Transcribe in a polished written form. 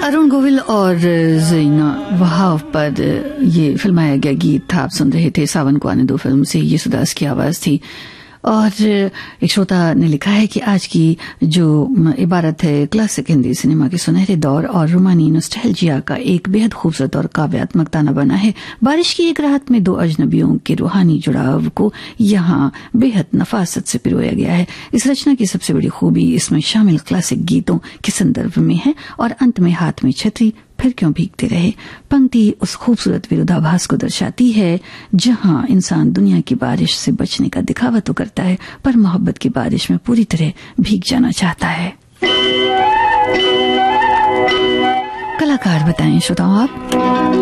अरुण गोविल और ज़ीना वहाब पर ये फिल्माया गया गीत था। आप सुन रहे थे सावन को आने दो फिल्म से, ये सुदास की आवाज थी। और एक श्रोता ने लिखा है कि आज की जो इबारत है क्लासिक हिंदी सिनेमा के सुनहरे दौर और रोमानी नॉस्टैल्जिया का एक बेहद खूबसूरत और काव्यात्मक ताना बना है। बारिश की एक रात में दो अजनबियों के रूहानी जुड़ाव को यहाँ बेहद नफासत से पिरोया गया है। इस रचना की सबसे बड़ी खूबी इसमें शामिल क्लासिक गीतों के संदर्भ में है और अंत में हाथ में छतरी फिर क्यों भीगते रहे पंक्ति उस खूबसूरत विरोधाभास को दर्शाती है जहां इंसान दुनिया की बारिश से बचने का दिखावा तो करता है पर मोहब्बत की बारिश में पूरी तरह भीग जाना चाहता है। कलाकार बताएं श्रोताओं आप।